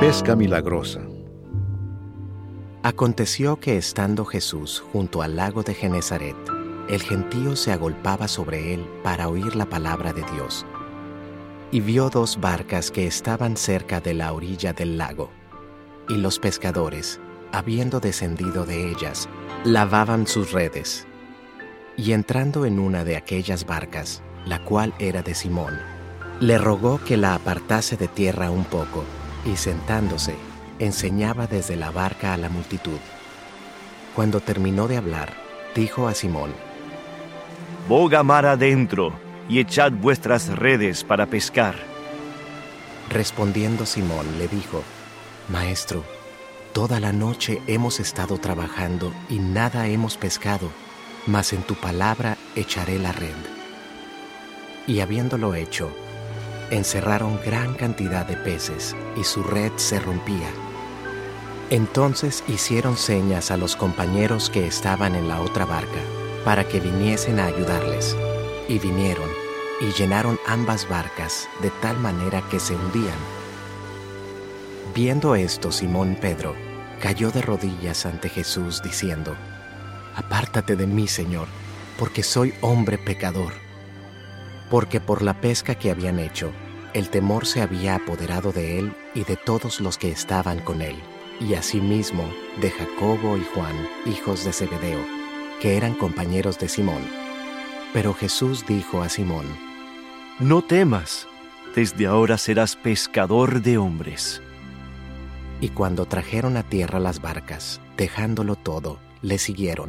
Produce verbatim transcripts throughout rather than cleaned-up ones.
pesca milagrosa. Aconteció que estando Jesús junto al lago de Genezaret, el gentío se agolpaba sobre él para oír la palabra de Dios. Y vio dos barcas que estaban cerca de la orilla del lago, y los pescadores, habiendo descendido de ellas, lavaban sus redes. Y entrando en una de aquellas barcas, la cual era de Simón, le rogó que la apartase de tierra un poco, y sentándose, enseñaba desde la barca a la multitud. Cuando terminó de hablar, dijo a Simón: «Boga mar adentro, y echad vuestras redes para pescar». Respondiendo Simón le dijo: «Maestro, toda la noche hemos estado trabajando y nada hemos pescado, mas en tu palabra echaré la red». Y habiéndolo hecho, encerraron gran cantidad de peces, y su red se rompía. Entonces hicieron señas a los compañeros que estaban en la otra barca, para que viniesen a ayudarles. Y vinieron, y llenaron ambas barcas, de tal manera que se hundían. Viendo esto, Simón Pedro cayó de rodillas ante Jesús, diciendo: «Apártate de mí, Señor, porque soy hombre pecador». Porque por la pesca que habían hecho, el temor se había apoderado de él y de todos los que estaban con él, y asimismo de Jacobo y Juan, hijos de Zebedeo, que eran compañeros de Simón. Pero Jesús dijo a Simón: «No temas, desde ahora serás pescador de hombres». Y cuando trajeron a tierra las barcas, dejándolo todo, le siguieron.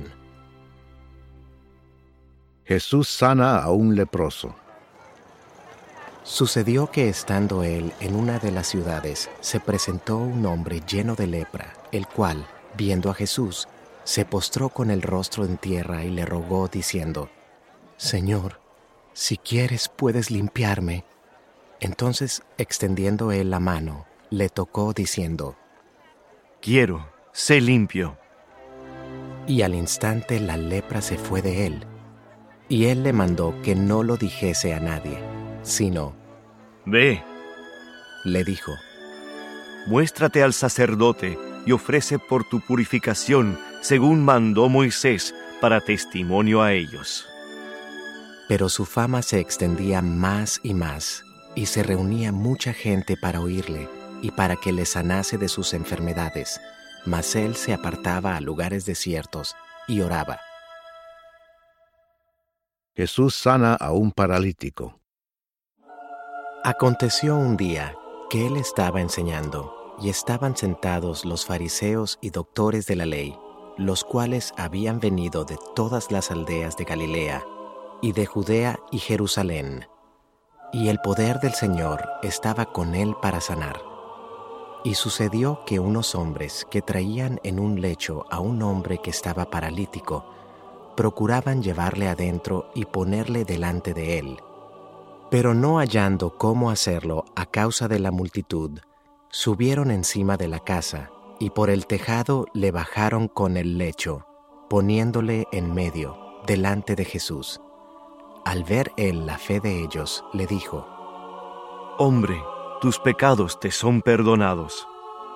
Jesús sana a un leproso. Sucedió que estando él en una de las ciudades, se presentó un hombre lleno de lepra, el cual, viendo a Jesús, se postró con el rostro en tierra y le rogó, diciendo: «Señor, si quieres puedes limpiarme». Entonces, extendiendo él la mano, le tocó, diciendo: «Quiero, sé limpio». Y al instante la lepra se fue de él. Y él le mandó que no lo dijese a nadie, sino: «Ve», le dijo, «muéstrate al sacerdote y ofrece por tu purificación, según mandó Moisés, para testimonio a ellos». Pero su fama se extendía más y más, y se reunía mucha gente para oírle y para que le sanase de sus enfermedades. Mas él se apartaba a lugares desiertos y oraba. Jesús sana a un paralítico. Aconteció un día que él estaba enseñando, y estaban sentados los fariseos y doctores de la ley, los cuales habían venido de todas las aldeas de Galilea, y de Judea y Jerusalén. Y el poder del Señor estaba con él para sanar. Y sucedió que unos hombres que traían en un lecho a un hombre que estaba paralítico, procuraban llevarle adentro y ponerle delante de él. Pero no hallando cómo hacerlo a causa de la multitud, subieron encima de la casa, y por el tejado le bajaron con el lecho, poniéndole en medio, delante de Jesús. Al ver él la fe de ellos, le dijo: «Hombre, tus pecados te son perdonados».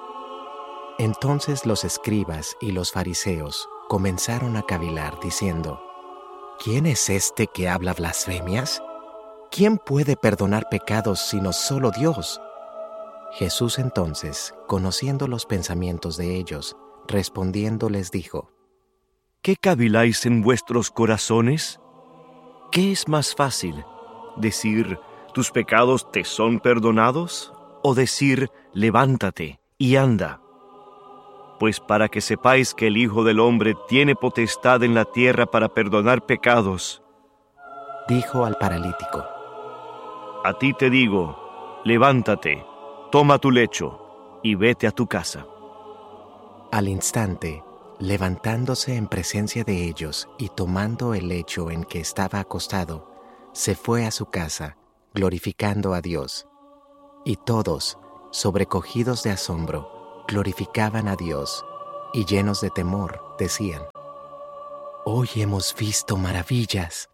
Entonces los escribas y los fariseos comenzaron a cavilar, diciendo: «¿Quién es este que habla blasfemias? ¿Quién puede perdonar pecados sino solo Dios?». Jesús entonces, conociendo los pensamientos de ellos, respondiendo les dijo: ¿Qué caviláis en vuestros corazones? ¿Qué es más fácil, decir, tus pecados te son perdonados, o decir, levántate y anda? Pues para que sepáis que el Hijo del Hombre tiene potestad en la tierra para perdonar pecados, dijo al paralítico: a ti te digo, levántate, toma tu lecho y vete a tu casa. Al instante, levantándose en presencia de ellos y tomando el lecho en que estaba acostado, se fue a su casa, glorificando a Dios. Y todos, sobrecogidos de asombro, glorificaban a Dios, y llenos de temor, decían: «Hoy hemos visto maravillas».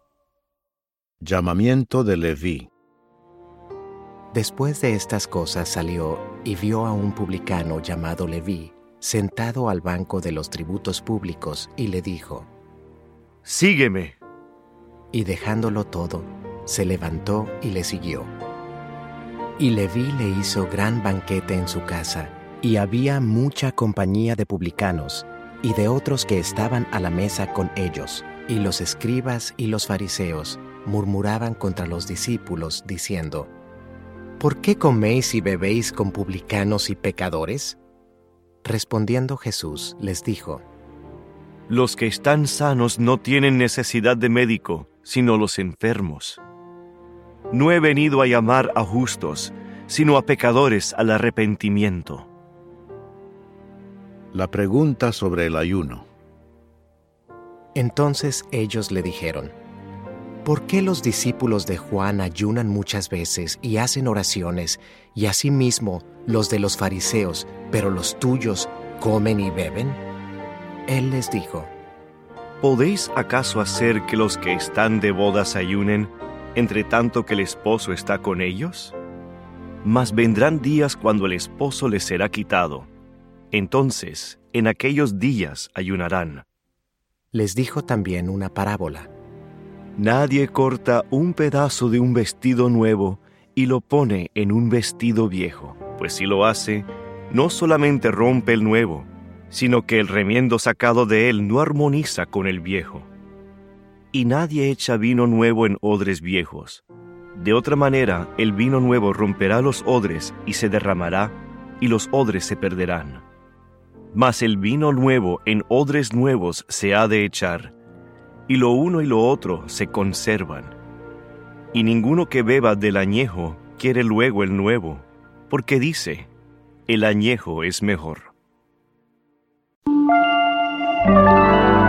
Llamamiento de Leví. Después de estas cosas salió y vio a un publicano llamado Leví sentado al banco de los tributos públicos y le dijo: «Sígueme». Y dejándolo todo, se levantó y le siguió. Y Leví le hizo gran banquete en su casa, y había mucha compañía de publicanos y de otros que estaban a la mesa con ellos. Y los escribas y los fariseos murmuraban contra los discípulos, diciendo: ¿Por qué coméis y bebéis con publicanos y pecadores? Respondiendo Jesús les dijo: Los que están sanos no tienen necesidad de médico, sino los enfermos. No he venido a llamar a justos, sino a pecadores al arrepentimiento. La pregunta sobre el ayuno. Entonces ellos le dijeron: ¿Por qué los discípulos de Juan ayunan muchas veces y hacen oraciones, y asimismo los de los fariseos, pero los tuyos comen y beben? Él les dijo: ¿Podéis acaso hacer que los que están de bodas ayunen, entre tanto que el esposo está con ellos? Mas vendrán días cuando el esposo les será quitado. Entonces, en aquellos días ayunarán. Les dijo también una parábola. Nadie corta un pedazo de un vestido nuevo y lo pone en un vestido viejo, pues si lo hace, no solamente rompe el nuevo, sino que el remiendo sacado de él no armoniza con el viejo. Y nadie echa vino nuevo en odres viejos. De otra manera, el vino nuevo romperá los odres y se derramará, y los odres se perderán. Mas el vino nuevo en odres nuevos se ha de echar, y lo uno y lo otro se conservan. Y ninguno que beba del añejo quiere luego el nuevo, porque dice: el añejo es mejor.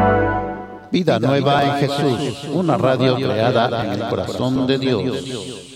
Vida Nueva en Jesús, una radio creada en el corazón de Dios.